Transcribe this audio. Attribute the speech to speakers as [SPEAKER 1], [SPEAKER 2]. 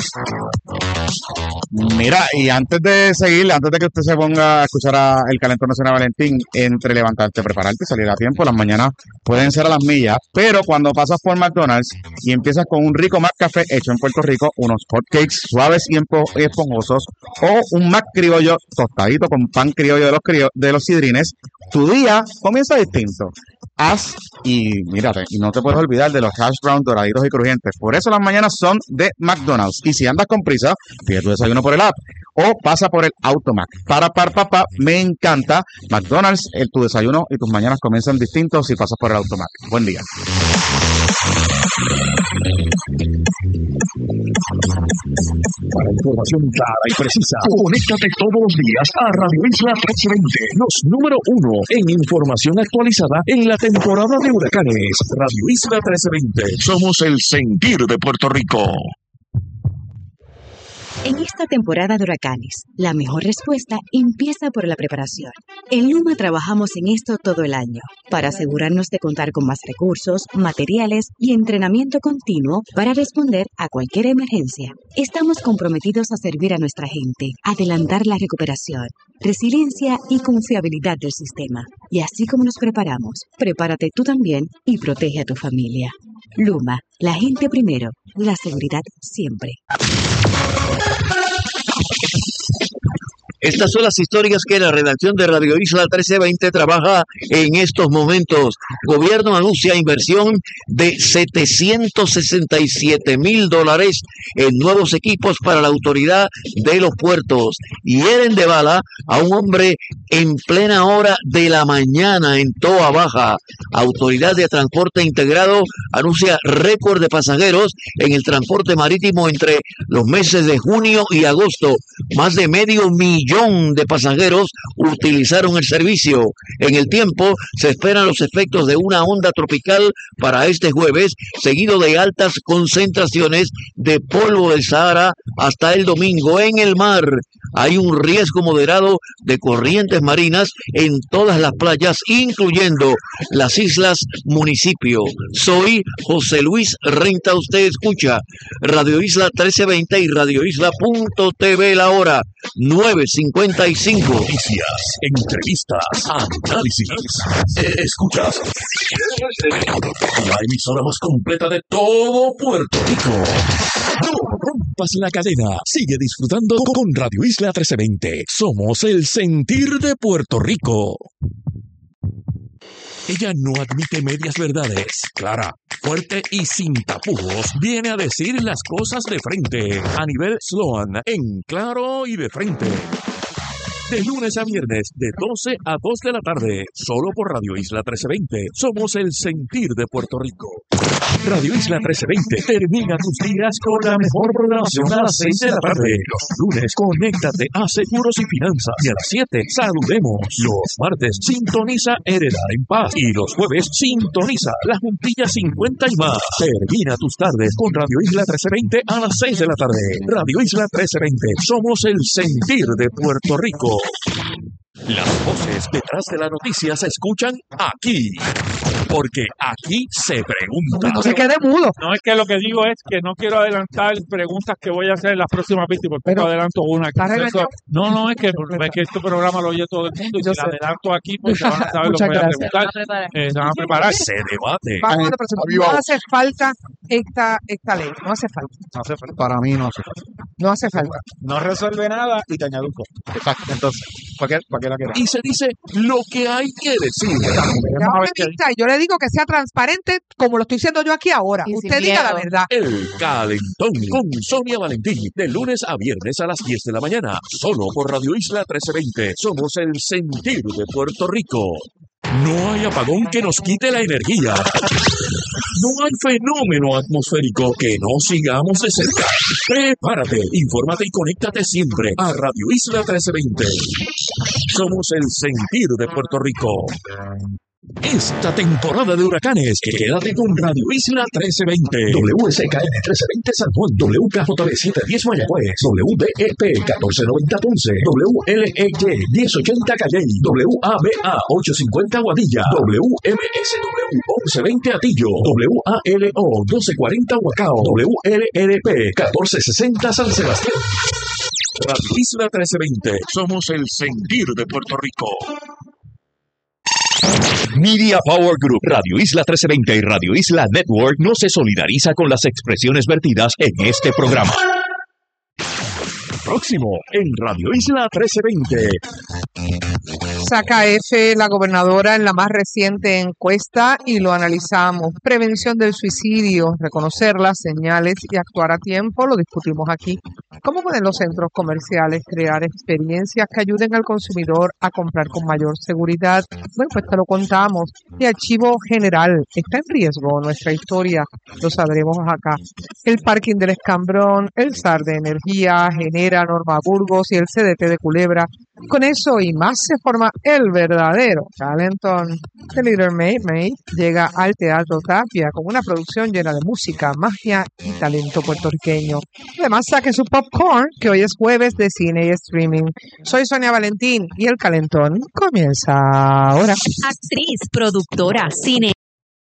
[SPEAKER 1] Mira, y antes de seguir, antes de que usted se ponga a escuchar el calentón de San Valentín, entre levantarte, prepararte y salir a tiempo, las mañanas pueden ser a las millas, pero cuando pasas por McDonald's y empiezas con un rico McCafé hecho en Puerto Rico, unos hotcakes suaves y esponjosos, o un Mac criollo tostadito con pan criollo de los sidrines, tu día comienza distinto. Y mírate, y no te puedes olvidar de los hash browns doraditos y crujientes. Por eso las mañanas son de McDonald's. Y si andas con prisa, pide tu desayuno por el app o pasa por el Automac. Papá, me encanta. McDonald's, tu desayuno y tus mañanas comienzan distintos si pasas por el Automac. Buen día.
[SPEAKER 2] Para información clara y precisa, conéctate todos los días a Radio Isla 1320, los número 1 en información actualizada en la temporada de huracanes. Radio Isla 1320, somos el sentir de Puerto Rico.
[SPEAKER 3] En esta temporada de huracanes, la mejor respuesta empieza por la preparación. En Luma trabajamos en esto todo el año, para asegurarnos de contar con más recursos, materiales y entrenamiento continuo para responder a cualquier emergencia. Estamos comprometidos a servir a nuestra gente, adelantar la recuperación, resiliencia y confiabilidad del sistema. Y así como nos preparamos, prepárate tú también y protege a tu familia. Luma, la gente primero, la seguridad siempre.
[SPEAKER 4] Estas son las historias que la redacción de Radio Isla 1320 trabaja en estos momentos. Gobierno anuncia inversión de $767,000 en nuevos equipos para la autoridad de los puertos. Hieren de bala a un hombre en plena hora de la mañana en Toa Baja. Autoridad de Transporte Integrado anuncia récord de pasajeros en el transporte marítimo entre los meses de junio y agosto. Más de 500,000 de pasajeros utilizaron el servicio. En el tiempo se esperan los efectos de una onda tropical para este jueves, seguido de altas concentraciones de polvo del Sahara hasta el domingo. En el mar hay un riesgo moderado de corrientes marinas en todas las playas, incluyendo las islas municipio. Soy José Luis Renta, usted escucha Radio Isla 1320 y radioisla.tv, la hora 9:55.
[SPEAKER 2] Noticias, entrevistas, análisis. Escuchas la emisora más completa de todo Puerto Rico. No rompas la cadena. Sigue disfrutando con Radio Isla 1320. Somos el sentir de Puerto Rico. Ella no admite medias verdades. Clara, fuerte y sin tapujos, viene a decir las cosas de frente. Anibel Sloan, en Claro y de Frente. De lunes a viernes, de 12 a 2 de la tarde, solo por Radio Isla 1320. Somos el sentir de Puerto Rico. Radio Isla 1320 termina tus días con la mejor programación a las 6 de la tarde. Los lunes, conéctate a Seguros y Finanzas. Y a las 7, saludemos. Los martes, sintoniza Heredar en Paz. Y los jueves, sintoniza La Juntilla 50 y más. Termina tus tardes con Radio Isla 1320 a las 6 de la tarde. Radio Isla 1320. Somos el sentir de Puerto Rico. Las voces detrás de la noticia se escuchan aquí, porque aquí se pregunta.
[SPEAKER 5] No se quede mudo.
[SPEAKER 6] No, es que lo que digo es que no quiero adelantar preguntas que voy a hacer en las próximas veces, porque pero adelanto una. No, es que este programa lo oye todo el mundo y si la adelanto aquí, pues se van a saber lo que voy a preguntar. Se van a preparar.
[SPEAKER 2] Se debate.
[SPEAKER 5] No hace falta esta ley, no hace falta.
[SPEAKER 1] No hace falta. Para mí no hace falta.
[SPEAKER 5] No hace falta.
[SPEAKER 1] No resuelve nada y te añaduco. Exacto. Entonces, ¿para qué la quieres?
[SPEAKER 2] Y se dice lo que hay que decir.
[SPEAKER 5] Yo le digo que sea transparente como lo estoy diciendo yo aquí ahora. Y usted diga la verdad.
[SPEAKER 2] El Calentón con Sonia Valentín, de lunes a viernes a las 10 de la mañana, solo por Radio Isla 1320. Somos el sentir de Puerto Rico. No hay apagón que nos quite la energía. No hay fenómeno atmosférico que no sigamos de cerca. Prepárate, infórmate y conéctate siempre a Radio Isla 1320. Somos el sentir de Puerto Rico. Esta temporada de huracanes, quédate con Radio Isla 1320, WSKN 1320 San Juan, WKJB 710 Mayagüez, WDEP 1490 Ponce, WLEY 1080 Calley, WABA 850 Guadilla, WMSW 1120 Atillo, WALO 1240 Huacao, WLRP 1460 San Sebastián. Radio Isla 1320, somos el sentir de Puerto Rico. Media Power Group, Radio Isla 1320 y Radio Isla Network no se solidariza con las expresiones vertidas en este programa. Próximo en Radio Isla 1320.
[SPEAKER 5] Saca F la gobernadora en la más reciente encuesta y lo analizamos. Prevención del suicidio, reconocer las señales y actuar a tiempo, lo discutimos aquí. ¿Cómo pueden los centros comerciales crear experiencias que ayuden al consumidor a comprar con mayor seguridad? Bueno, pues te lo contamos. Y Archivo General, ¿está en riesgo nuestra historia? Lo sabremos acá. El parking del Escambrón, el SAR de Energía, Genera, Norma Burgos y el CDT de Culebra. Con eso y más se forma el verdadero Calentón. The Little Mermaid llega al Teatro Tapia con una producción llena de música, magia y talento puertorriqueño. Además, saque su popcorn, que hoy es jueves de cine y streaming. Soy Sonia Valentín y el Calentón comienza ahora.
[SPEAKER 7] Actriz, productora, cine.